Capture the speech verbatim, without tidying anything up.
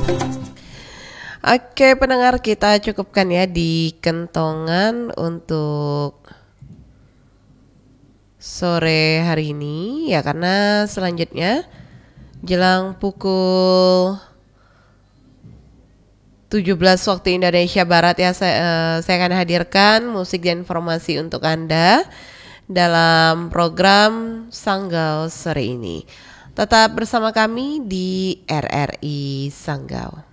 Oke pendengar, kita cukupkan ya di kentongan untuk sore hari ini ya, karena selanjutnya jelang pukul tujuh belas waktu Indonesia Barat ya, saya, eh, saya akan hadirkan musik dan informasi untuk Anda dalam program Sanggau sore ini. Tetap bersama kami di R R I Sanggau.